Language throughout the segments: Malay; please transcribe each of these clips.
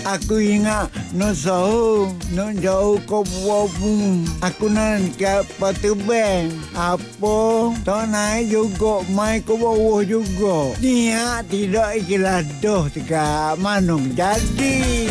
Aku ingat no sahu, no jauh ko buah. Aku nan kat Patubeng. Apa? Tak naik juga, mai ko bawah juga. Niat tidak ikhlas doh dekat Manung jadi.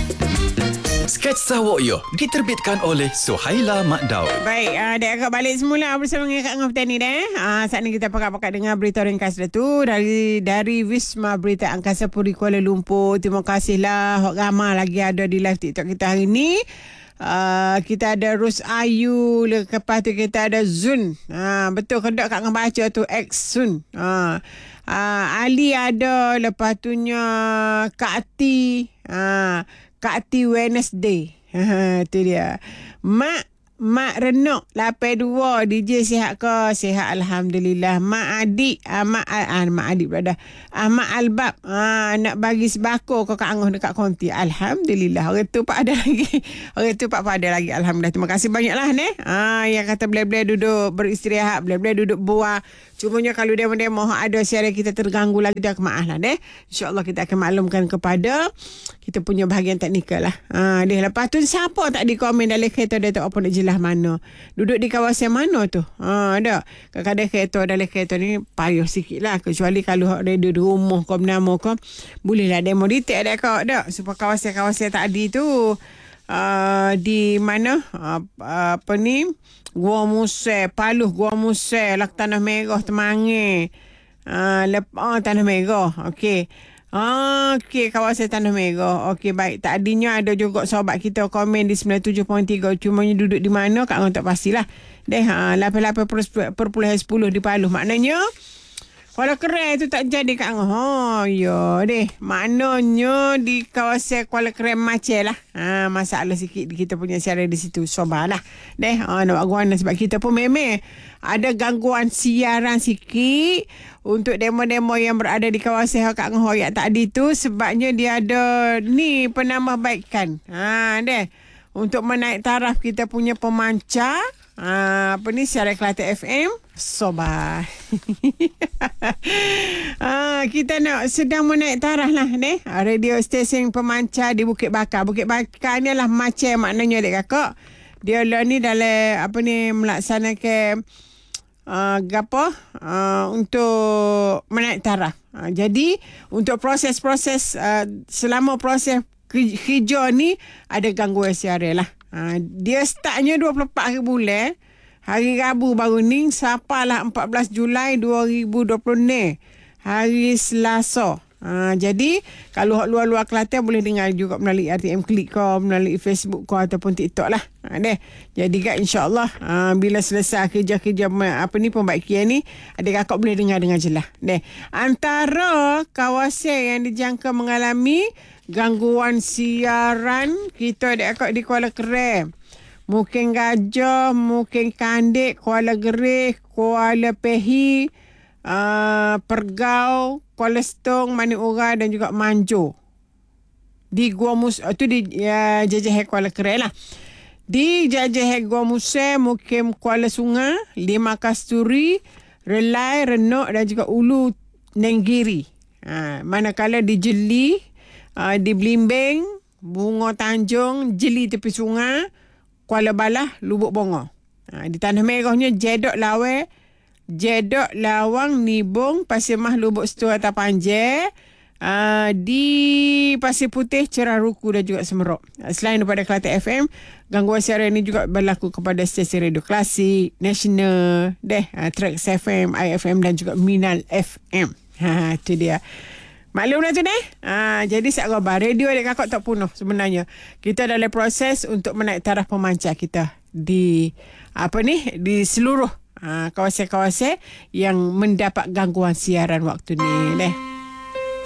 Sketsa Woyo diterbitkan oleh Suhaila Mak Daud. Baik, dek akak balik semula bersama dengan Kak Ngah Petani dah. Saat ni kita pakat-pakat dengar berita ringkas dah tu dari Wisma Berita Angkasa Puri Kuala Lumpur. Terima kasihlah hok ramai lagi ada di live TikTok kita hari ni. Kita ada Rus Ayu, lepas tu kita ada Zun. Betul ke tak Kak Ngah baca tu X Zun. Ali ada, lepas tunya Kak Ati. Kak Ati Wednesday. Tu dia. Mak Renok 82 DJ sihat ke? Sihat alhamdulillah. Mak Adik, Mak Adik berada. Mak Albab, nak bagi sebako ke Kak Angah dekat konti. Alhamdulillah. Orang tu pak ada lagi. Orang tu pak ada lagi. Alhamdulillah. Terima kasih banyaklah ni. Yang kata boleh-boleh duduk beristirahat, boleh-boleh duduk buah. Cumanya kalau demo-demo ada siaran kita terganggu lagi, dah kemaaf lah deh. InsyaAllah kita akan maklumkan kepada kita punya bahagian teknikal lah. Lepas tu siapa tak di komen dalam kereta dia tak apa nak jelas mana. Duduk di kawasan mana tu. Ada. Kadang-kadang kereta dalam kereta ni payah sikit lah. Kecuali kalau radio di rumah kau bernama kau. Bolehlah demo detail ada kau. Tak. Supaya kawasan-kawasan tadi tu di mana apa ni Gua Musai, Paluh Gua Musai, Lak Tanah Merah Temangi. Tanah Merah. Okey. Okey, kawasan Tanah Merah. Okey, baik. Tadinya ada juga sahabat kita komen di 97.3. Cumanya duduk di mana Kak Ngah tak pastilah. 88.10 di Paluh. Maknanya Kuala Keren tu tak jadi Kak Ngah. Ya deh. Maknanya di kawasan Kuala Keren macam lah. Masalah sikit kita punya siaran di situ. Sobalah. Nak buat guana sebab kita pun memang ada gangguan siaran sikit untuk demo-demo yang berada di kawasan Kak Ngah yang tadi tu. Sebabnya dia ada ni penambahbaikan. Untuk menaik taraf kita punya pemancar. Apa ni siaran Kelantan FM Sobat. Kita nak sedang menaik taraf lah ni. Radio stesen pemancar di Bukit Bakar. Bukit Bakar ni lah macam maknanya dek kakak. Dia lah ni dalam apa ni melaksanakan untuk menaik taraf. Jadi untuk proses-proses selama proses hijau ni ada gangguan siaran lah. Dia startnya 24 hari bulan. Hari Rabu baru ni sampailah 14 Julai 2020 hari Selasa. Jadi kalau luar-luar Kelantan boleh dengar juga melalui RTM Klik kau, melalui Facebook kau ataupun TikTok lah. Jadi kan insya-Allah bila selesai kerja-kerja apa ni pembaikian ni, adik kakak boleh dengar dengan jelas. Antara kawasan yang dijangka mengalami gangguan siaran kita adik kakak di Kuala Keren, Mungkin Gajah, Mungkin Kandik, Kuala Gerih, Kuala Pehi, Pergau, Kuala Stong, Mani Ura dan juga Manjo. Di Gua Musai tu di Jajah Kuala Keren lah. Di Jajah Gua Musai, Mungkin Kuala Sungai, Lima Kasturi, Relai, Renok dan juga Ulu Nenggiri. Manakala di Jeli, di Blimbing, Bunga Tanjung, Jeli Tepi Sungai, Kuala Balah, Lubuk Bongo. Di Tanah Merahnya Jedok Lawe, Jedok Lawang, Nibung, Pasir Mah, Lubuk Setu Atas Panjang. Di Pasir Putih, Cerah Ruku dan juga Semerop. Selain daripada Kelantan FM, gangguan siaran ini juga berlaku kepada stesen radio klasik, nasional, Trax FM, IFM dan juga Minal FM. Itu dia. Maklum lah tu jadi saat khabar radio adik kakak tak penuh sebenarnya. Kita dalam proses untuk menaik taraf pemancar kita di di seluruh kawasan-kawasan yang mendapat gangguan siaran waktu ni